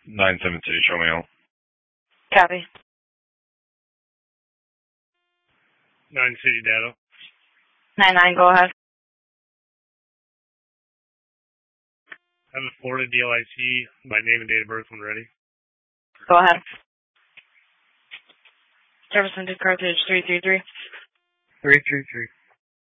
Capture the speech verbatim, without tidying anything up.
nine seven two, show me out. Copy. nine City Data. nine nine, go ahead. I have a Florida D L I C by name and date of birth when ready. Go ahead. Service ended cartridge three three three. three three three.